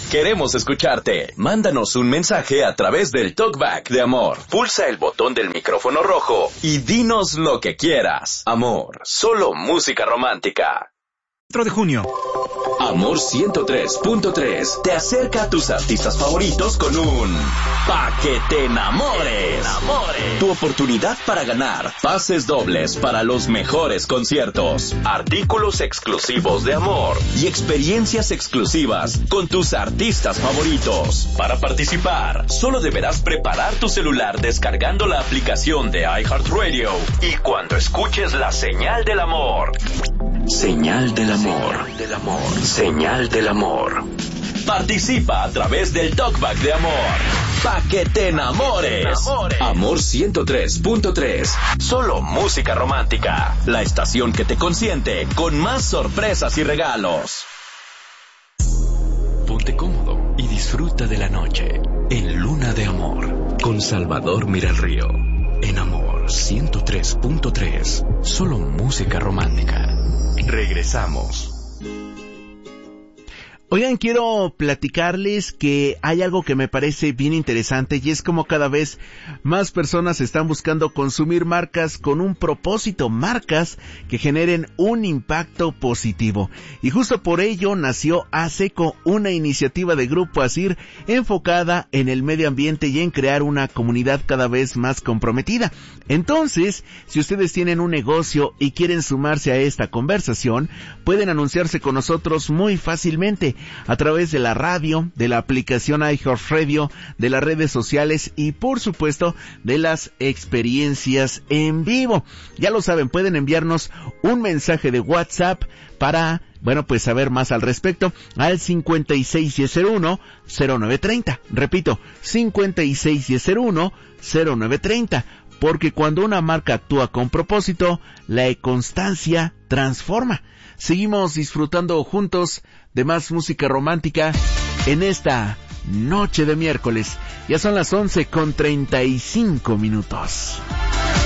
Queremos escucharte. Mándanos un mensaje a través del Talkback de Amor. Pulsa el botón del micrófono rojo y dinos lo que quieras. Amor, solo música romántica. 4 de junio. Amor 103.3 te acerca a tus artistas favoritos con un Pa' que te enamores. Tu oportunidad para ganar pases dobles para los mejores conciertos, artículos exclusivos de Amor y experiencias exclusivas con tus artistas favoritos. Para participar, solo deberás preparar tu celular descargando la aplicación de iHeartRadio y cuando escuches la señal del amor. Señal del amor. Señal del amor. Participa a través del Talkback de Amor. Pa' que te enamores. Amor 103.3. Solo música romántica. La estación que te consiente con más sorpresas y regalos. Ponte cómodo y disfruta de la noche en Luna de Amor con Salvador Miralrío. En Amor 103.3. Solo música romántica. Regresamos. Oigan, quiero platicarles que hay algo que me parece bien interesante y es como cada vez más personas están buscando consumir marcas con un propósito, marcas que generen un impacto positivo. Y justo por ello nació ASECO, una iniciativa de Grupo ASIR enfocada en el medio ambiente y en crear una comunidad cada vez más comprometida. Entonces, si ustedes tienen un negocio y quieren sumarse a esta conversación, pueden anunciarse con nosotros muy fácilmente a través de la radio, de la aplicación iHeartRadio, de las redes sociales y por supuesto de las experiencias en vivo. Ya lo saben, pueden enviarnos un mensaje de WhatsApp para, pues saber más al respecto al 561001-0930. Repito, 561001-0930. Porque cuando una marca actúa con propósito, la constancia transforma. Seguimos disfrutando juntos de más música romántica en esta noche de miércoles. Ya son las 11:35.